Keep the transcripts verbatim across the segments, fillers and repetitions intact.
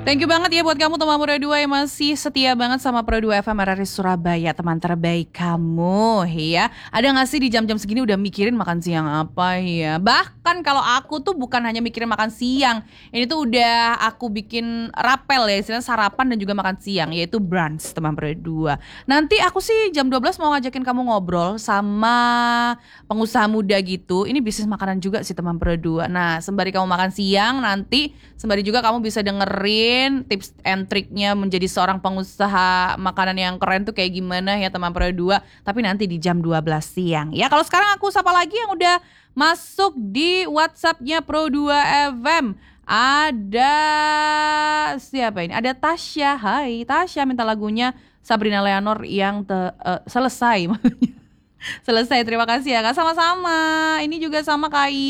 Thank you banget ya buat kamu teman Pro dua yang masih setia banget sama Pro dua F M R R I Surabaya, teman terbaik kamu ya. Ada gak sih di jam-jam segini udah mikirin makan siang apa ya? Bahkan kalau aku tuh bukan hanya mikirin makan siang, ini tuh udah aku bikin rapel ya, istilahnya sarapan dan juga makan siang, yaitu brunch teman Pro dua. Nanti aku sih jam dua belas mau ngajakin kamu ngobrol sama pengusaha muda gitu. Ini bisnis makanan juga sih teman Pro dua. Nah sembari kamu makan siang, nanti sembari juga kamu bisa dengerin tips and triknya menjadi seorang pengusaha makanan yang keren tuh kayak gimana ya teman Pro dua. Tapi nanti di jam dua belas siang ya. Kalau sekarang aku sapa lagi yang udah masuk di WhatsAppnya Pro dua F M. Ada siapa ini? Ada Tasya. Hai Tasya, minta lagunya Sabrina Leonor yang te, uh, selesai. Selesai, terima kasih ya Kak. Sama-sama. Ini juga sama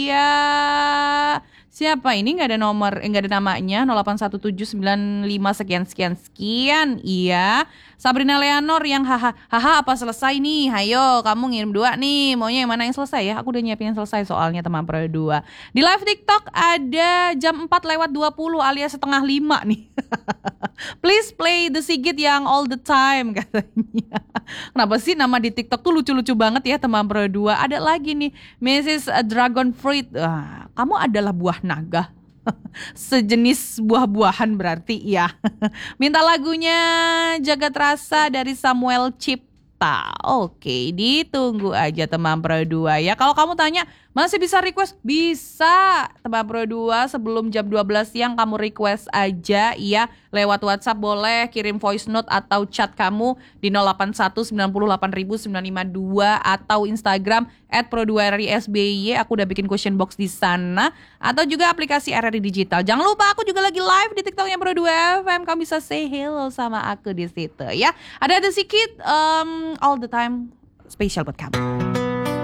kayak siapa ini, nggak ada nomor, nggak ada namanya. Nol delapan satu tujuh sembilan lima sekian sekian sekian. Iya, Sabrina Leonor yang haha haha apa selesai nih? Hayo kamu ngirim dua nih. Maunya yang mana yang selesai ya? Aku udah nyiapin yang selesai soalnya teman Pro dua. Di live TikTok ada jam empat lewat dua puluh alias setengah lima nih. Please play The Sigit yang all the time katanya. Kenapa sih nama di TikTok tuh lucu-lucu banget ya teman Pro dua. Ada lagi nih Missus Dragon Fruit. Ah, kamu adalah buah naga. Sejenis buah-buahan berarti ya. Minta lagunya Jagat Rasa dari Samuel Cipta. Oke, ditunggu aja teman Pro dua ya. Kalau kamu tanya masih bisa request? Bisa teman Pro dua, sebelum jam dua belas siang kamu request aja ya. Lewat WhatsApp boleh, kirim voice note atau chat kamu di nol delapan satu sembilan nol delapan sembilan lima dua atau Instagram at pro dua r i s b y. Aku udah bikin question box di sana. Atau juga aplikasi R R I Digital. Jangan lupa aku juga lagi live di TikToknya Pro dua F M. Kamu bisa say hello sama aku di situ ya. Ada The Sigit um, all the time, spesial buat kamu.